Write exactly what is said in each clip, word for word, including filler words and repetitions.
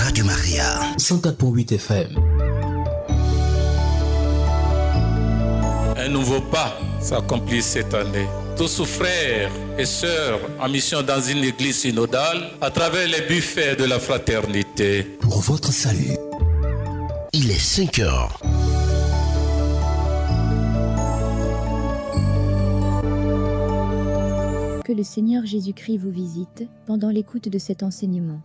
Radio Maria, cent quatre point huit F M. Un nouveau pas s'accomplit cette année. Tous frères et sœurs en mission dans une église synodale à travers les buffets de la fraternité. Pour votre salut, il est cinq heures. Que le Seigneur Jésus-Christ vous visite pendant l'écoute de cet enseignement.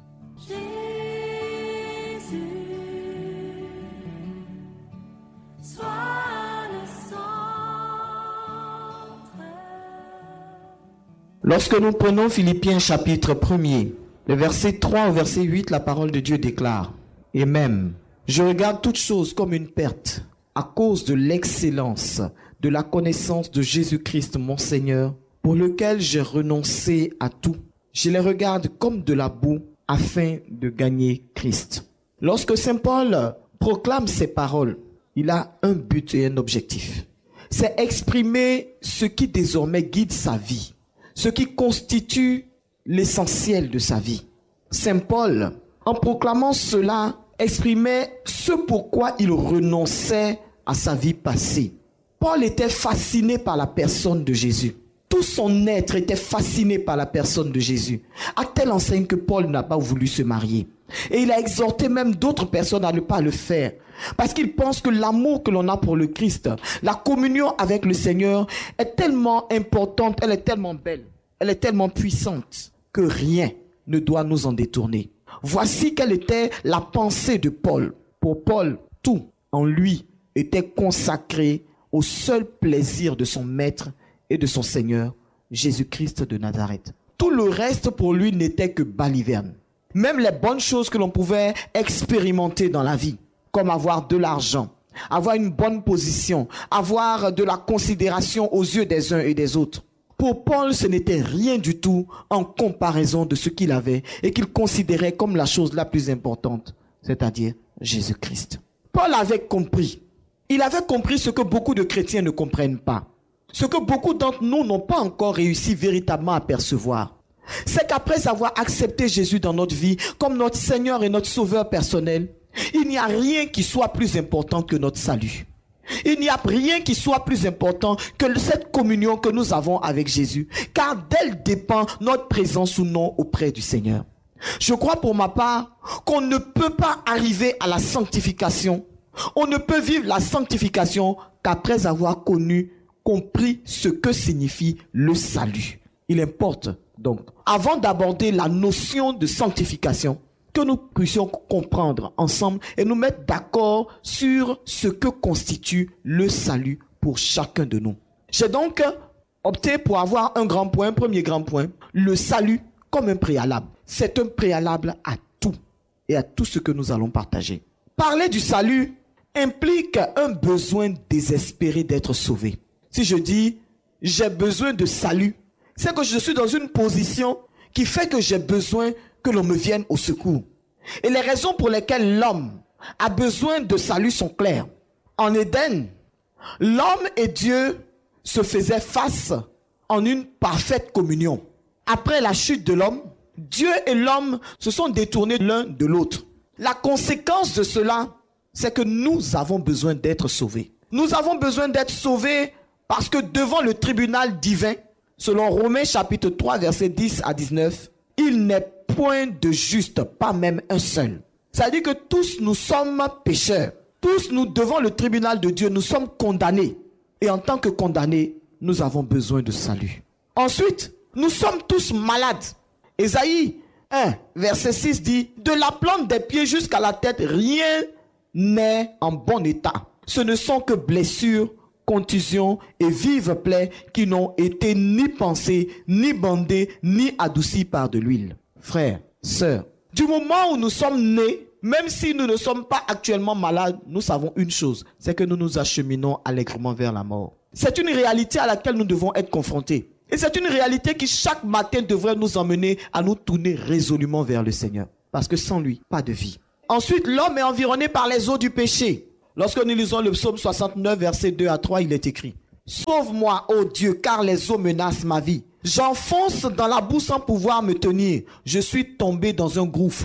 Lorsque nous prenons Philippiens chapitre premier, le verset trois au verset huit, la parole de Dieu déclare: Et même, je regarde toutes choses comme une perte, à cause de l'excellence de la connaissance de Jésus-Christ mon Seigneur, pour lequel j'ai renoncé à tout. Je les regarde comme de la boue, afin de gagner Christ. Lorsque Saint Paul proclame ces paroles, il a un but et un objectif. C'est exprimer ce qui désormais guide sa vie, ce qui constitue l'essentiel de sa vie. Saint Paul, en proclamant cela, exprimait ce pourquoi il renonçait à sa vie passée. Paul était fasciné par la personne de Jésus. Tout son être était fasciné par la personne de Jésus, à telle enseigne que Paul n'a pas voulu se marier. Et il a exhorté même d'autres personnes à ne pas le faire, parce qu'il pense que l'amour que l'on a pour le Christ, la communion avec le Seigneur est tellement importante, elle est tellement belle, elle est tellement puissante, que rien ne doit nous en détourner. Voici quelle était la pensée de Paul. Pour Paul, tout en lui était consacré au seul plaisir de son maître et de son Seigneur, Jésus-Christ de Nazareth. Tout le reste pour lui n'était que baliverne. Même les bonnes choses que l'on pouvait expérimenter dans la vie, comme avoir de l'argent, avoir une bonne position, avoir de la considération aux yeux des uns et des autres. Pour Paul, ce n'était rien du tout en comparaison de ce qu'il avait et qu'il considérait comme la chose la plus importante, c'est-à-dire Jésus-Christ. Paul avait compris. Il avait compris ce que beaucoup de chrétiens ne comprennent pas. Ce que beaucoup d'entre nous n'ont pas encore réussi véritablement à percevoir, c'est qu'après avoir accepté Jésus dans notre vie comme notre Seigneur et notre Sauveur personnel, il n'y a rien qui soit plus important que notre salut. Il n'y a rien qui soit plus important que cette communion que nous avons avec Jésus, car d'elle dépend notre présence ou non auprès du Seigneur. Je crois pour ma part qu'on ne peut pas arriver à la sanctification, on ne peut vivre la sanctification qu'après avoir connu compris ce que signifie le salut. Il importe donc, avant d'aborder la notion de sanctification, que nous puissions comprendre ensemble et nous mettre d'accord sur ce que constitue le salut pour chacun de nous. J'ai donc opté pour avoir un grand point, un premier grand point, le salut comme un préalable. C'est un préalable à tout et à tout ce que nous allons partager. Parler du salut implique un besoin désespéré d'être sauvé. Si je dis « j'ai besoin de salut », c'est que je suis dans une position qui fait que j'ai besoin que l'on me vienne au secours. Et les raisons pour lesquelles l'homme a besoin de salut sont claires. En Éden, l'homme et Dieu se faisaient face en une parfaite communion. Après la chute de l'homme, Dieu et l'homme se sont détournés l'un de l'autre. La conséquence de cela, c'est que nous avons besoin d'être sauvés. Nous avons besoin d'être sauvés parce que devant le tribunal divin, selon Romains chapitre trois, versets dix à dix-neuf, il n'est point de juste, pas même un seul. C'est-à-dire que tous nous sommes pécheurs. Tous nous, devant le tribunal de Dieu, nous sommes condamnés. Et en tant que condamnés, nous avons besoin de salut. Ensuite, nous sommes tous malades. Ésaïe un, verset six dit, de la plante des pieds jusqu'à la tête, rien n'est en bon état. Ce ne sont que blessures, contusions et vives plaies qui n'ont été ni pensées, ni bandées, ni adoucies par de l'huile. Frères, sœurs, du moment où nous sommes nés, même si nous ne sommes pas actuellement malades, nous savons une chose, c'est que nous nous acheminons allègrement vers la mort. C'est une réalité à laquelle nous devons être confrontés. Et c'est une réalité qui chaque matin devrait nous emmener à nous tourner résolument vers le Seigneur. Parce que sans lui, pas de vie. Ensuite, l'homme est environné par les eaux du péché. Lorsque nous lisons le psaume soixante-neuf, versets deux à trois, il est écrit « Sauve-moi, ô Dieu, car les eaux menacent ma vie. J'enfonce dans la boue sans pouvoir me tenir. Je suis tombé dans un gouffre.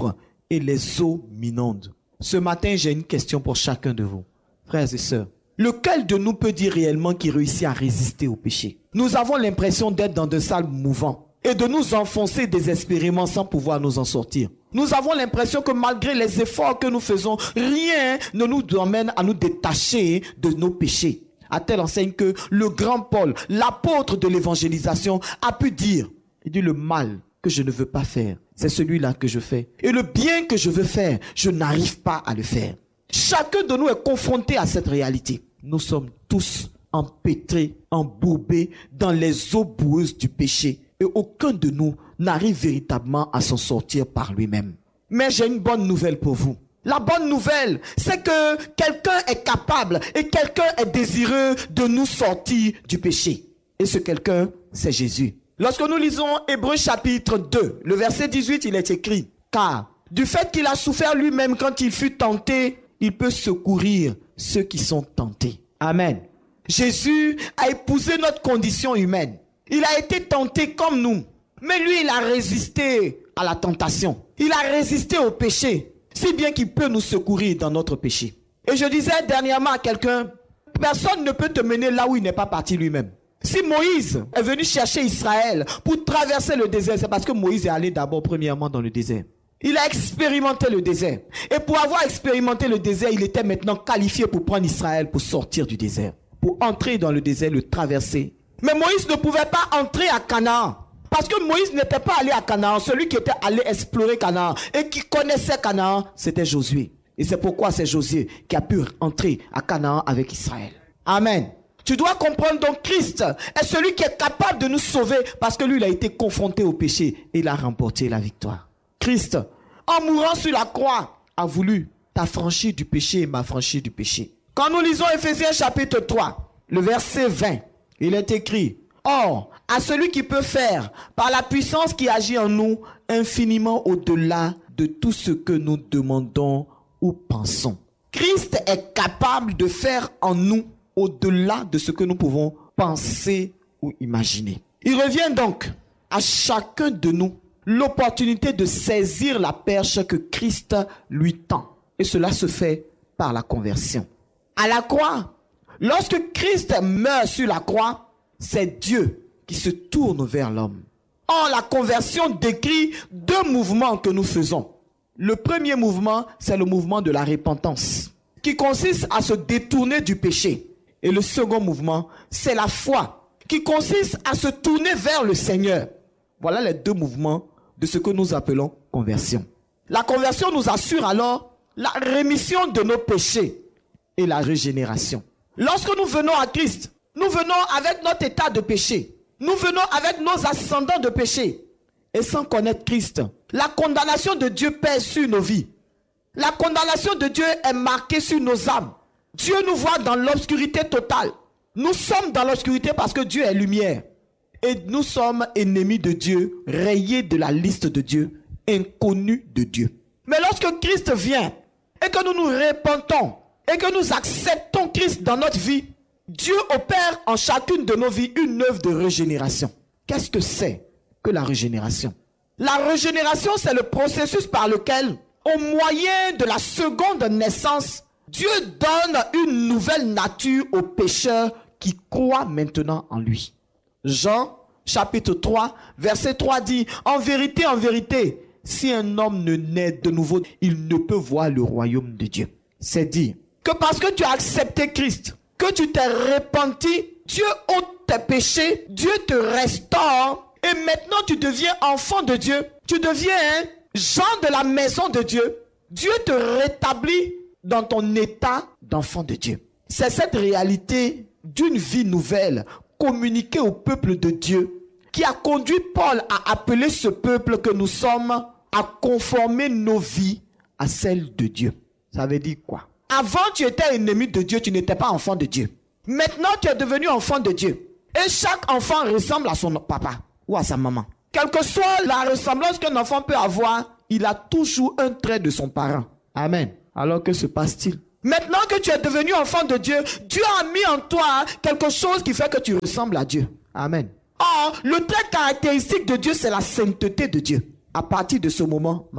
et les eaux m'inondent. Ce matin, j'ai une question pour chacun de vous, frères et sœurs. Lequel de nous peut dire réellement qu'il réussit à résister au péché? Nous avons l'impression d'être dans de salles mouvants et de nous enfoncer désespérément sans pouvoir nous en sortir. Nous avons l'impression que malgré les efforts que nous faisons, rien ne nous emmène à nous détacher de nos péchés. À telle enseigne que le grand Paul, l'apôtre de l'évangélisation, a pu dire, il dit le mal que je ne veux pas faire, c'est celui-là que je fais. Et le bien que je veux faire, je n'arrive pas à le faire. Chacun de nous est confronté à cette réalité. Nous sommes tous empêtrés, embourbés dans les eaux boueuses du péché. Et aucun de nous n'arrive véritablement à s'en sortir par lui-même. Mais j'ai une bonne nouvelle pour vous. La bonne nouvelle, c'est que quelqu'un est capable et quelqu'un est désireux de nous sortir du péché. Et ce quelqu'un, c'est Jésus. Lorsque nous lisons Hébreux chapitre deux, le verset dix-huit, il est écrit « Car du fait qu'il a souffert lui-même quand il fut tenté, il peut secourir ceux qui sont tentés. » Amen. Jésus a épousé notre condition humaine. Il a été tenté comme nous. Mais lui, il a résisté à la tentation. Il a résisté au péché. Si bien qu'il peut nous secourir dans notre péché. Et je disais dernièrement à quelqu'un, personne ne peut te mener là où il n'est pas parti lui-même. Si Moïse est venu chercher Israël pour traverser le désert, c'est parce que Moïse est allé d'abord premièrement dans le désert. Il a expérimenté le désert. Et pour avoir expérimenté le désert, il était maintenant qualifié pour prendre Israël pour sortir du désert. Pour entrer dans le désert, le traverser. Mais Moïse ne pouvait pas entrer à Canaan. Parce que Moïse n'était pas allé à Canaan. Celui qui était allé explorer Canaan et qui connaissait Canaan, c'était Josué. Et c'est pourquoi c'est Josué qui a pu entrer à Canaan avec Israël. Amen. Tu dois comprendre donc Christ est celui qui est capable de nous sauver parce que lui, il a été confronté au péché et il a remporté la victoire. Christ, en mourant sur la croix, a voulu t'affranchir du péché et m'affranchir du péché. Quand nous lisons Éphésiens chapitre trois, le verset vingt, il est écrit « Or, à celui qui peut faire, par la puissance qui agit en nous, infiniment au-delà de tout ce que nous demandons ou pensons. » Christ est capable de faire en nous au-delà de ce que nous pouvons penser ou imaginer. Il revient donc à chacun de nous l'opportunité de saisir la perche que Christ lui tend. Et cela se fait par la conversion. À la croix, lorsque Christ meurt sur la croix, c'est Dieu qui se tourne vers l'homme. Or, la conversion décrit deux mouvements que nous faisons. Le premier mouvement, c'est le mouvement de la repentance, qui consiste à se détourner du péché. Et le second mouvement, c'est la foi, qui consiste à se tourner vers le Seigneur. Voilà les deux mouvements de ce que nous appelons conversion. La conversion nous assure alors la rémission de nos péchés et la régénération. Lorsque nous venons à Christ, nous venons avec notre état de péché. Nous venons avec nos ascendants de péché. Et sans connaître Christ, la condamnation de Dieu pèse sur nos vies. La condamnation de Dieu est marquée sur nos âmes. Dieu nous voit dans l'obscurité totale. Nous sommes dans l'obscurité parce que Dieu est lumière. Et nous sommes ennemis de Dieu, rayés de la liste de Dieu, inconnus de Dieu. Mais lorsque Christ vient et que nous nous repentons et que nous acceptons Christ dans notre vie, Dieu opère en chacune de nos vies une œuvre de régénération. Qu'est-ce que c'est que la régénération? La régénération, c'est le processus par lequel, au moyen de la seconde naissance, Dieu donne une nouvelle nature aux pécheurs qui croient maintenant en lui. Jean, chapitre trois, verset trois dit, « En vérité, en vérité, si un homme ne naît de nouveau, il ne peut voir le royaume de Dieu. » C'est dire que parce que tu as accepté Christ, que tu t'es repenti, Dieu ôte tes péchés, Dieu te restaure, et maintenant tu deviens enfant de Dieu. Tu deviens Jean de la maison de Dieu. Dieu te rétablit dans ton état d'enfant de Dieu. C'est cette réalité d'une vie nouvelle communiquée au peuple de Dieu qui a conduit Paul à appeler ce peuple que nous sommes à conformer nos vies à celles de Dieu. Ça veut dire quoi? Avant, tu étais ennemi de Dieu, tu n'étais pas enfant de Dieu. Maintenant, tu es devenu enfant de Dieu. Et chaque enfant ressemble à son papa ou à sa maman. Quelle que soit la ressemblance qu'un enfant peut avoir, il a toujours un trait de son parent. Amen. Alors que se passe-t-il? Maintenant que tu es devenu enfant de Dieu, Dieu a mis en toi quelque chose qui fait que tu ressembles à Dieu. Amen. Or, le trait caractéristique de Dieu, c'est la sainteté de Dieu. À partir de ce moment, ma soeur,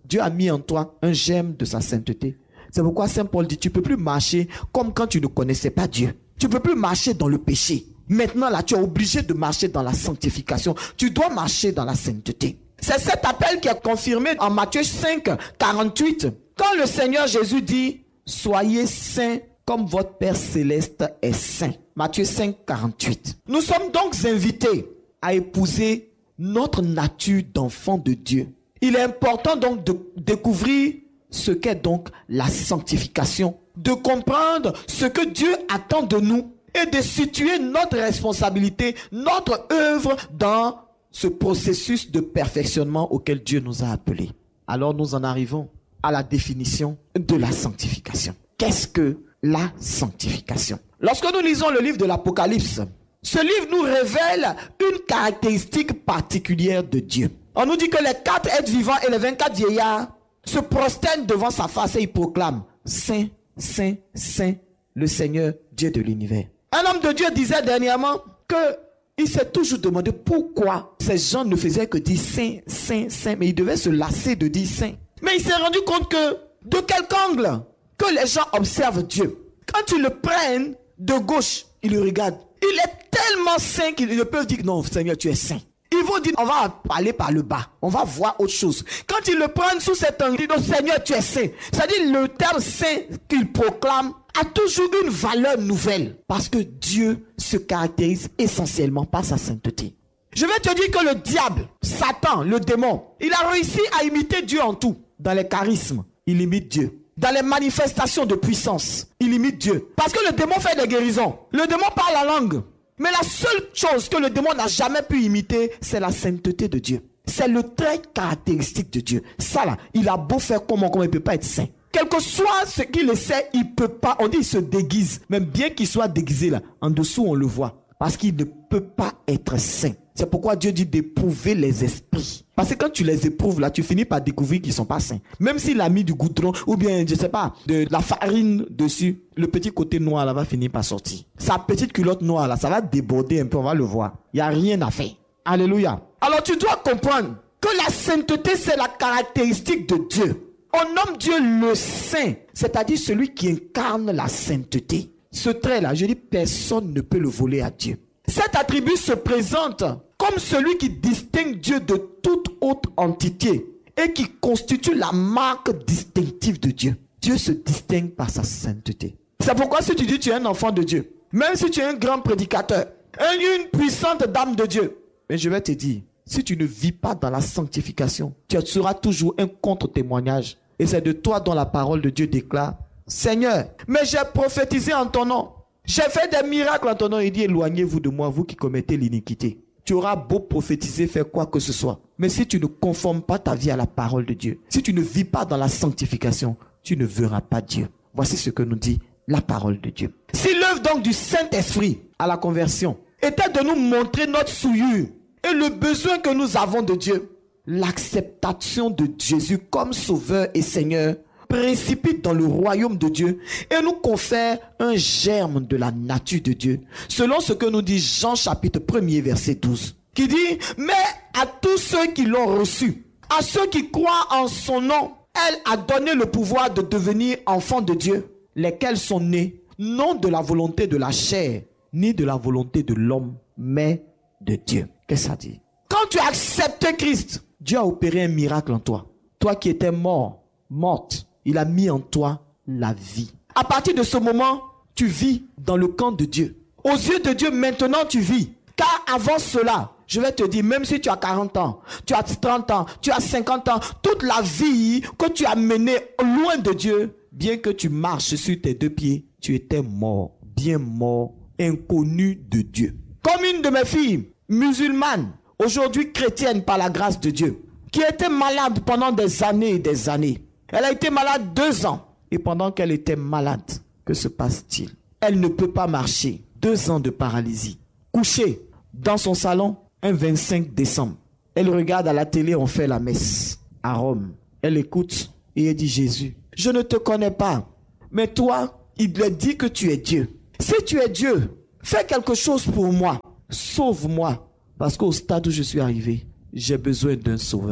Dieu a mis en toi un germe de sa sainteté. C'est pourquoi Saint Paul dit, tu ne peux plus marcher comme quand tu ne connaissais pas Dieu. Tu ne peux plus marcher dans le péché. Maintenant, là, tu es obligé de marcher dans la sanctification. Tu dois marcher dans la sainteté. C'est cet appel qui est confirmé en Matthieu cinq, quarante-huit. Quand le Seigneur Jésus dit, soyez saints comme votre Père Céleste est saint. Matthieu cinq, quarante-huit. Nous sommes donc invités à épouser notre nature d'enfant de Dieu. Il est important donc de découvrir ce qu'est donc la sanctification, de comprendre ce que Dieu attend de nous et de situer notre responsabilité, notre œuvre dans ce processus de perfectionnement auquel Dieu nous a appelés. Alors nous en arrivons à la définition de la sanctification. Qu'est-ce que la sanctification? Lorsque nous lisons le livre de l'Apocalypse, ce livre nous révèle une caractéristique particulière de Dieu. On nous dit que les quatre êtres vivants et les vingt-quatre vieillards se prosternent devant sa face et ils proclament « Saint, Saint, Saint, le Seigneur, Dieu de l'univers ». Un homme de Dieu disait dernièrement qu'il s'est toujours demandé pourquoi ces gens ne faisaient que dire « Saint, Saint, Saint », mais ils devaient se lasser de dire « Saint ». Mais il s'est rendu compte que de quelque angle que les gens observent Dieu, quand ils le prennent de gauche, ils le regardent. Il est tellement saint qu'ils ne peuvent dire « Non, Seigneur, tu es saint ». Ils vont dire, on va aller par le bas. On va voir autre chose. Quand ils le prennent sous cet angle, ils disent, Seigneur, tu es saint. C'est-à-dire, le terme saint qu'ils proclament a toujours une valeur nouvelle. Parce que Dieu se caractérise essentiellement par sa sainteté. Je vais te dire que le diable, Satan, le démon, il a réussi à imiter Dieu en tout. Dans les charismes, il imite Dieu. Dans les manifestations de puissance, il imite Dieu. Parce que le démon fait des guérisons. Le démon parle la langue. Mais la seule chose que le démon n'a jamais pu imiter, c'est la sainteté de Dieu. C'est le trait caractéristique de Dieu. Ça là, il a beau faire comment, comment il ne peut pas être saint. Quel que soit ce qu'il essaie, il ne peut pas. On dit il se déguise. Même bien qu'il soit déguisé là, en dessous on le voit. Parce qu'il ne peut pas être saint. C'est pourquoi Dieu dit d'éprouver les esprits. Parce que quand tu les éprouves là, tu finis par découvrir qu'ils ne sont pas saints. Même s'il a mis du goudron ou bien, je ne sais pas, de la farine dessus, le petit côté noir là va finir par sortir. Sa petite culotte noire là, ça va déborder un peu, on va le voir. Il n'y a rien à faire. Alléluia. Alors tu dois comprendre que la sainteté, c'est la caractéristique de Dieu. On nomme Dieu le saint, c'est-à-dire celui qui incarne la sainteté. Ce trait-là, je dis, personne ne peut le voler à Dieu. Cet attribut se présente comme celui qui distingue Dieu de toute autre entité et qui constitue la marque distinctive de Dieu. Dieu se distingue par sa sainteté. C'est pourquoi si tu dis que tu es un enfant de Dieu, même si tu es un grand prédicateur, une puissante dame de Dieu, mais je vais te dire, si tu ne vis pas dans la sanctification, tu seras toujours un contre-témoignage. Et c'est de toi dont la parole de Dieu déclare, Seigneur, mais j'ai prophétisé en ton nom. J'ai fait des miracles en ton nom. Il dit, éloignez-vous de moi, vous qui commettez l'iniquité. Tu auras beau prophétiser, faire quoi que ce soit. Mais si tu ne conformes pas ta vie à la parole de Dieu, si tu ne vis pas dans la sanctification, tu ne verras pas Dieu. Voici ce que nous dit la parole de Dieu. Si l'œuvre donc du Saint-Esprit à la conversion était de nous montrer notre souillure et le besoin que nous avons de Dieu, l'acceptation de Jésus comme Sauveur et Seigneur précipite dans le royaume de Dieu et nous confère un germe de la nature de Dieu, selon ce que nous dit Jean chapitre premier verset douze, qui dit, mais à tous ceux qui l'ont reçu, à ceux qui croient en son nom, elle a donné le pouvoir de devenir enfants de Dieu, lesquels sont nés non de la volonté de la chair, ni de la volonté de l'homme, mais de Dieu. Qu'est-ce que ça dit? Quand tu as accepté Christ, Dieu a opéré un miracle en toi. Toi qui étais mort, morte, il a mis en toi la vie. À partir de ce moment, tu vis dans le camp de Dieu. Aux yeux de Dieu, maintenant tu vis. Car avant cela, je vais te dire, même si tu as quarante ans, tu as trente ans, tu as cinquante ans, toute la vie que tu as menée loin de Dieu, bien que tu marches sur tes deux pieds, tu étais mort, bien mort, inconnu de Dieu. Comme une de mes filles, musulmane, aujourd'hui chrétienne par la grâce de Dieu, qui était malade pendant des années et des années. Elle a été malade deux ans. Et pendant qu'elle était malade, que se passe-t-il? Elle ne peut pas marcher. Deux ans de paralysie. Couchée dans son salon, un vingt-cinq décembre. Elle regarde à la télé, on fait la messe à Rome. Elle écoute et elle dit, Jésus, je ne te connais pas. Mais toi, il lui dit que tu es Dieu. Si tu es Dieu, fais quelque chose pour moi. Sauve-moi. Parce qu'au stade où je suis arrivé, j'ai besoin d'un sauveur.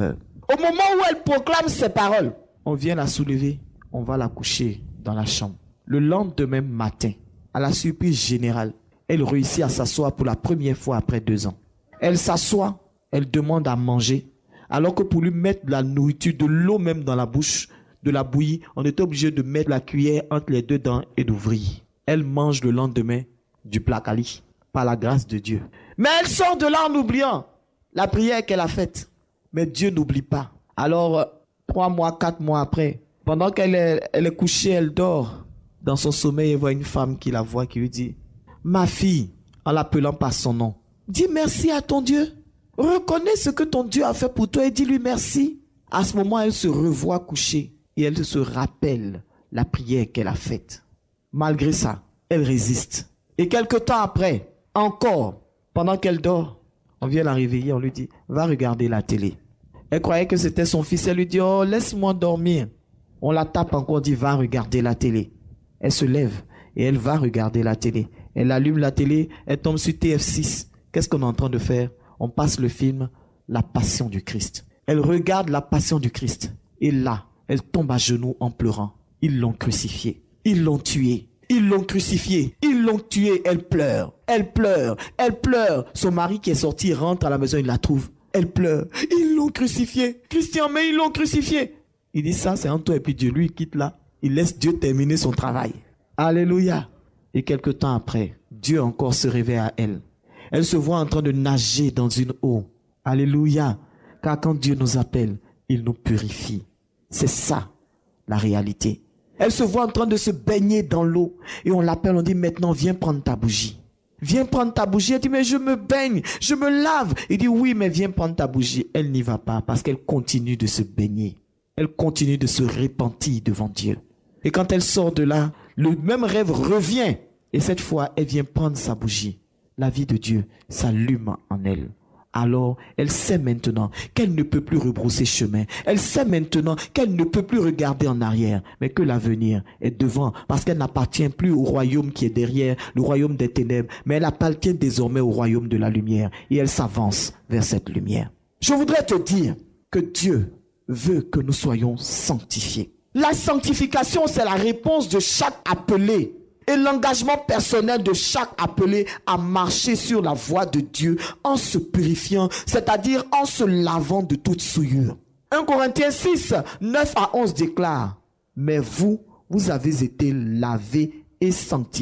Au moment où elle proclame ces paroles, on vient la soulever, on va la coucher dans la chambre. Le lendemain matin, à la surprise générale, elle réussit à s'asseoir pour la première fois après deux ans. Elle s'assoit, elle demande à manger, alors que pour lui mettre de la nourriture, de l'eau même dans la bouche, de la bouillie, on était obligé de mettre la cuillère entre les deux dents et d'ouvrir. Elle mange le lendemain du placali, par la grâce de Dieu. Mais elle sort de là en oubliant la prière qu'elle a faite. Mais Dieu n'oublie pas. Alors, trois mois, quatre mois après, pendant qu'elle est, elle est couchée, elle dort. Dans son sommeil, elle voit une femme qui la voit, qui lui dit, « Ma fille », en l'appelant par son nom, « dis merci à ton Dieu. Reconnais ce que ton Dieu a fait pour toi et dis-lui merci. » À ce moment, elle se revoit couchée et elle se rappelle la prière qu'elle a faite. Malgré ça, elle résiste. Et quelque temps après, encore, pendant qu'elle dort, on vient la réveiller, on lui dit, « Va regarder la télé. » Elle croyait que c'était son fils. Elle lui dit, « Oh, laisse-moi dormir. » On la tape encore, dit, « Va regarder la télé. » Elle se lève et elle va regarder la télé. Elle allume la télé, elle tombe sur T F six. Qu'est-ce qu'on est en train de faire? On passe le film La Passion du Christ. Elle regarde La Passion du Christ. Et là, elle tombe à genoux en pleurant. Ils l'ont crucifié. Ils l'ont tué. Ils l'ont crucifié. Ils l'ont tué. Elle pleure. Elle pleure. Elle pleure. Son mari qui est sorti rentre à la maison, il la trouve. Elle pleure. Ils l'ont crucifié. Christian, mais ils l'ont crucifié. Il dit ça, c'est en toi. Et puis Dieu, lui, il quitte là. Il laisse Dieu terminer son travail. Alléluia. Et quelque temps après, Dieu encore se réveille à elle. Elle se voit en train de nager dans une eau. Alléluia. Car quand Dieu nous appelle, il nous purifie. C'est ça, la réalité. Elle se voit en train de se baigner dans l'eau. Et on l'appelle, on dit maintenant, viens prendre ta bougie. Viens prendre ta bougie. Elle dit, mais je me baigne, je me lave. Il dit, oui, mais viens prendre ta bougie. Elle n'y va pas parce qu'elle continue de se baigner. Elle continue de se repentir devant Dieu. Et quand elle sort de là, le même rêve revient. Et cette fois, elle vient prendre sa bougie. La vie de Dieu s'allume en elle. Alors, elle sait maintenant qu'elle ne peut plus rebrousser chemin. Elle sait maintenant qu'elle ne peut plus regarder en arrière, mais que l'avenir est devant, parce qu'elle n'appartient plus au royaume qui est derrière, le royaume des ténèbres, mais elle appartient désormais au royaume de la lumière, et elle s'avance vers cette lumière. Je voudrais te dire que Dieu veut que nous soyons sanctifiés. La sanctification, c'est la réponse de chaque appelé et l'engagement personnel de chaque appelé à marcher sur la voie de Dieu en se purifiant, c'est-à-dire en se lavant de toute souillure. un Corinthiens six, neuf à onze déclare, « Mais vous, vous avez été lavés et sanctifiés. »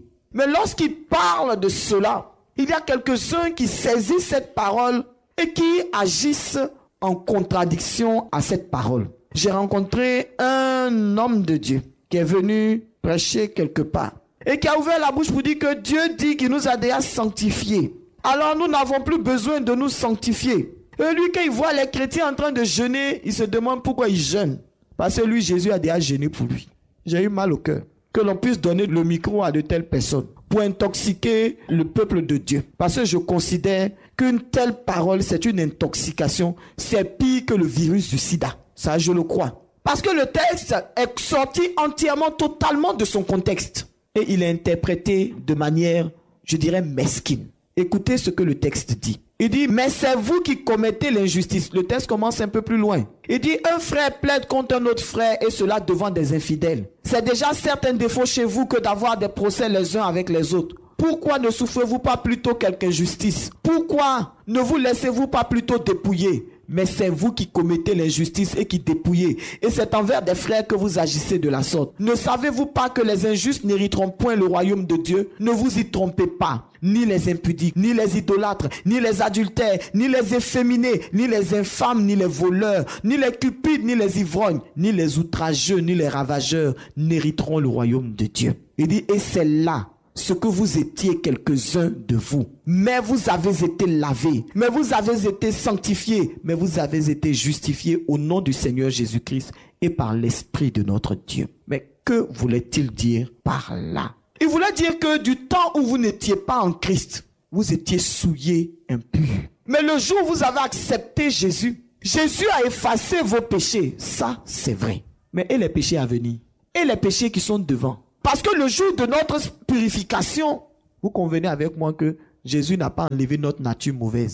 Mais lorsqu'il parle de cela, il y a quelques-uns qui saisissent cette parole et qui agissent en contradiction à cette parole. J'ai rencontré un homme de Dieu qui est venu prêcher quelque part et qui a ouvert la bouche pour dire que Dieu dit qu'il nous a déjà sanctifiés. Alors nous n'avons plus besoin de nous sanctifier. Et lui, quand il voit les chrétiens en train de jeûner, il se demande pourquoi ils jeûnent. Parce que lui, Jésus a déjà jeûné pour lui. J'ai eu mal au cœur que l'on puisse donner le micro à de telles personnes pour intoxiquer le peuple de Dieu. Parce que je considère qu'une telle parole, c'est une intoxication. C'est pire que le virus du sida. Ça, je le crois. Parce que le texte est sorti entièrement, totalement de son contexte. Et il est interprété de manière, je dirais, mesquine. Écoutez ce que le texte dit. Il dit, mais c'est vous qui commettez l'injustice. Le texte commence un peu plus loin. Il dit, un frère plaide contre un autre frère et cela devant des infidèles. C'est déjà certain défaut chez vous que d'avoir des procès les uns avec les autres. Pourquoi ne souffrez-vous pas plutôt quelque injustice? Pourquoi ne vous laissez-vous pas plutôt dépouiller? Mais c'est vous qui commettez l'injustice et qui dépouillez. Et c'est envers des frères que vous agissez de la sorte. Ne savez-vous pas que les injustes n'hériteront point le royaume de Dieu? Ne vous y trompez pas. Ni les impudiques, ni les idolâtres, ni les adultères, ni les efféminés, ni les infâmes, ni les voleurs, ni les cupides, ni les ivrognes, ni les outrageux, ni les ravageurs n'hériteront le royaume de Dieu. Il dit, et c'est là ce que vous étiez quelques-uns de vous. Mais vous avez été lavés, mais vous avez été sanctifiés, mais vous avez été justifiés au nom du Seigneur Jésus-Christ et par l'Esprit de notre Dieu. Mais que voulait-il dire par là? Il voulait dire que du temps où vous n'étiez pas en Christ, vous étiez souillés, impurs. Mais le jour où vous avez accepté Jésus, Jésus a effacé vos péchés. Ça, c'est vrai. Mais et les péchés à venir? Et les péchés qui sont devant? Parce que le jour de notre purification, vous convenez avec moi que Jésus n'a pas enlevé notre nature mauvaise.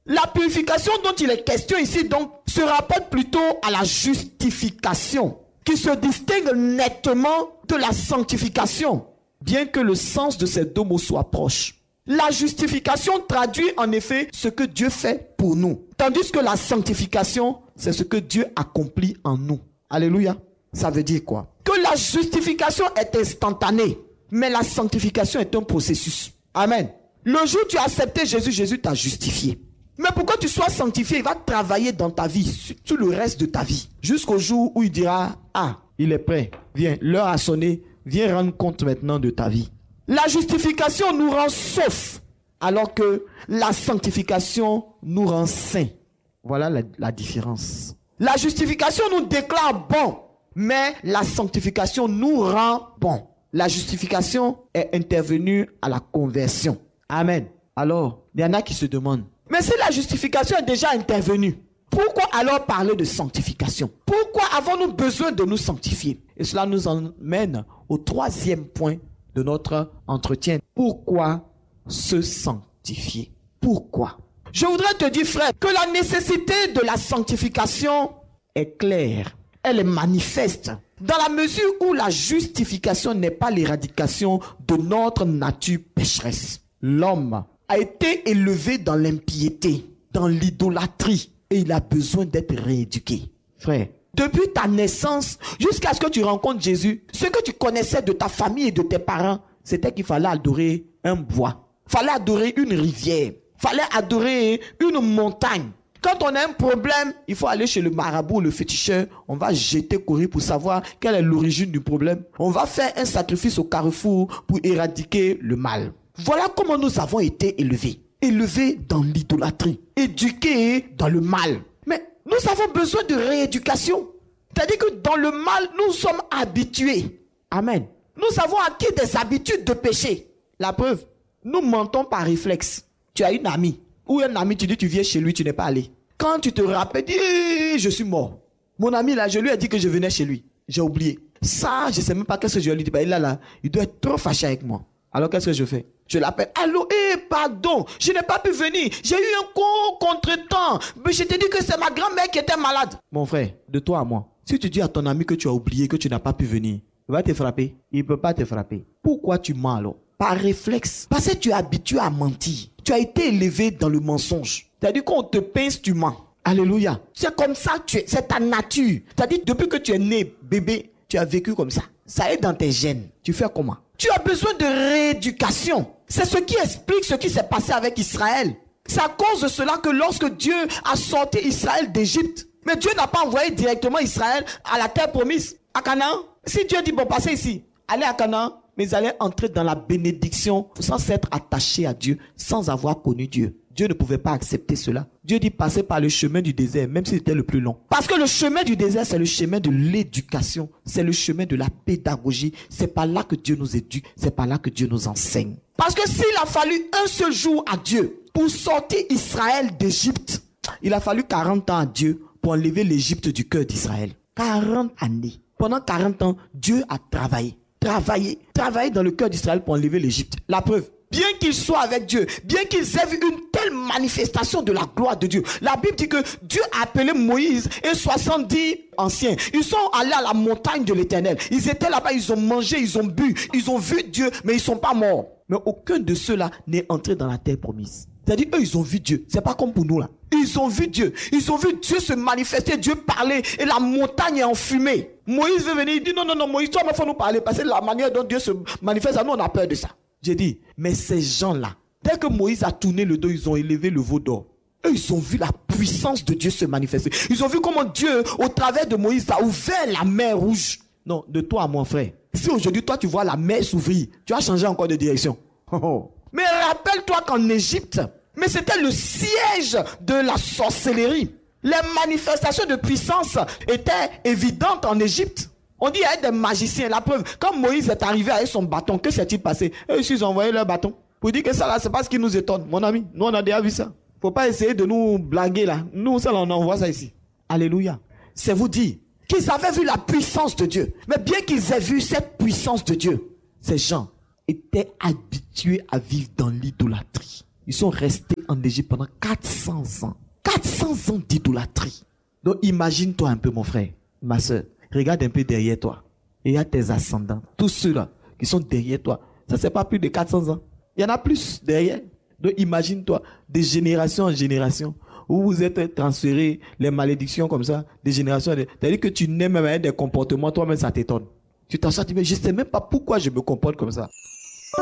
La purification dont il est question ici donc se rapporte plutôt à la justification, qui se distingue nettement de la sanctification, bien que le sens de ces deux mots soit proche. La justification traduit en effet ce que Dieu fait pour nous, tandis que la sanctification, c'est ce que Dieu accomplit en nous. Alléluia. Ça veut dire quoi? Que la justification est instantanée, mais la sanctification est un processus. Amen. Le jour où tu as accepté Jésus, Jésus t'a justifié. Mais pour que tu sois sanctifié, il va travailler dans ta vie, tout le reste de ta vie, jusqu'au jour où il dira, ah, il est prêt, viens, l'heure a sonné, viens rendre compte maintenant de ta vie. La justification nous rend saufs, alors que la sanctification nous rend saints. Voilà la, la différence. La justification nous déclare bon, mais la sanctification nous rend bon. La justification est intervenue à la conversion. Amen. Alors, il y en a qui se demandent, mais si la justification est déjà intervenue, pourquoi alors parler de sanctification? Pourquoi avons-nous besoin de nous sanctifier? Et cela nous emmène au troisième point de notre entretien. Pourquoi se sanctifier? Pourquoi? Je voudrais te dire, frère, que la nécessité de la sanctification est claire. Elle est manifeste dans la mesure où la justification n'est pas l'éradication de notre nature pécheresse. L'homme a été élevé dans l'impiété, dans l'idolâtrie, et il a besoin d'être rééduqué. Frère, depuis ta naissance jusqu'à ce que tu rencontres Jésus, ce que tu connaissais de ta famille et de tes parents, c'était qu'il fallait adorer un bois, fallait adorer une rivière, fallait adorer une montagne. Quand on a un problème, il faut aller chez le marabout ou le féticheur. On va jeter courir pour savoir quelle est l'origine du problème. On va faire un sacrifice au carrefour pour éradiquer le mal. Voilà comment nous avons été élevés. Élevés dans l'idolâtrie, éduqués dans le mal. Mais nous avons besoin de rééducation. C'est-à-dire que dans le mal, nous sommes habitués. Amen. Nous avons acquis des habitudes de péché. La preuve, nous mentons par réflexe. Tu as une amie. Ou un ami, tu dis tu viens chez lui, tu n'es pas allé. Quand tu te rappelles, dis je suis mort. Mon ami là, je lui ai dit que je venais chez lui. J'ai oublié. Ça, je ne sais même pas qu'est-ce que je lui ai dit. Il là, là, il doit être trop fâché avec moi. Alors qu'est-ce que je fais? Je l'appelle. Allô, eh, pardon, je n'ai pas pu venir. J'ai eu un gros contretemps. Mais je t'ai dit que c'est ma grand-mère qui était malade. Mon frère, de toi à moi, si tu dis à ton ami que tu as oublié, que tu n'as pas pu venir, il va te frapper. Il ne peut pas te frapper. Pourquoi tu mens alors? Par réflexe. Parce que tu es habitué à mentir. Tu as été élevé dans le mensonge. C'est-à-dire qu'on te pince, tu mens. Alléluia. C'est comme ça, tu es, c'est ta nature. C'est-à-dire depuis que tu es né, bébé, tu as vécu comme ça. Ça est dans tes gènes. Tu fais comment? Tu as besoin de rééducation. C'est ce qui explique ce qui s'est passé avec Israël. C'est à cause de cela que lorsque Dieu a sorti Israël d'Égypte, mais Dieu n'a pas envoyé directement Israël à la terre promise, à Canaan. Si Dieu dit, bon, passez ici, allez à Canaan, mais ils allaient entrer dans la bénédiction sans s'être attachés à Dieu, sans avoir connu Dieu. Dieu ne pouvait pas accepter cela. Dieu dit passer par le chemin du désert, même si c'était le plus long. Parce que le chemin du désert, c'est le chemin de l'éducation. C'est le chemin de la pédagogie. C'est par là que Dieu nous éduque. C'est par là que Dieu nous enseigne. Parce que s'il a fallu un seul jour à Dieu pour sortir Israël d'Égypte, il a fallu quarante ans à Dieu pour enlever l'Égypte du cœur d'Israël. quarante années. Pendant quarante ans, Dieu a travaillé. Travaillé. Travaillé dans le cœur d'Israël pour enlever l'Égypte. La preuve. Bien qu'ils soient avec Dieu, bien qu'ils aient vu une telle manifestation de la gloire de Dieu. La Bible dit que Dieu a appelé Moïse et soixante-dix anciens. Ils sont allés à la montagne de l'Éternel. Ils étaient là-bas, ils ont mangé, ils ont bu, ils ont vu Dieu, mais ils ne sont pas morts. Mais aucun de ceux-là n'est entré dans la terre promise. C'est-à-dire, eux, ils ont vu Dieu. C'est pas comme pour nous, là. Ils ont vu Dieu. Ils ont vu Dieu se manifester, Dieu parler, et la montagne est enfumée. Moïse veut venir, il dit non, non, non, Moïse, toi, il faut nous parler, parce que la manière dont Dieu se manifeste, à nous, on a peur de ça. J'ai dit, mais ces gens-là, dès que Moïse a tourné le dos, ils ont élevé le veau d'or. Eux, ils ont vu la puissance de Dieu se manifester. Ils ont vu comment Dieu, au travers de Moïse, a ouvert la mer rouge. Non, de toi, mon frère. Si aujourd'hui, toi, tu vois la mer s'ouvrir, tu vas changer encore de direction. Oh, oh. Mais rappelle-toi qu'en Égypte, mais c'était le siège de la sorcellerie. Les manifestations de puissance étaient évidentes en Égypte. On dit qu'il y a des magiciens. La preuve, quand Moïse est arrivé avec son bâton, que s'est-il passé? Eux, ils ont envoyé leur bâton. Pour dire que ça là, c'est pas ce qui nous étonne. Mon ami, nous on a déjà vu ça. Faut pas essayer de nous blaguer là. Nous, ça là, on envoie ça ici. Alléluia. C'est vous dire qu'ils avaient vu la puissance de Dieu. Mais bien qu'ils aient vu cette puissance de Dieu, ces gens étaient habitués à vivre dans l'idolâtrie. Ils sont restés en Égypte pendant quatre cents ans. quatre cents ans d'idolâtrie. Donc imagine-toi un peu mon frère, ma soeur. Regarde un peu derrière toi. Et il y a tes ascendants. Tous ceux-là qui sont derrière toi. Ça, c'est pas plus de quatre cents ans. Il y en a plus derrière. Donc imagine-toi, de génération en génération, où vous êtes transférés, les malédictions comme ça, de génération en génération. C'est-à-dire que tu nais même avec des comportements, toi-même ça t'étonne. Tu t'en sors, tu dis, mais je ne sais même pas pourquoi je me comporte comme ça.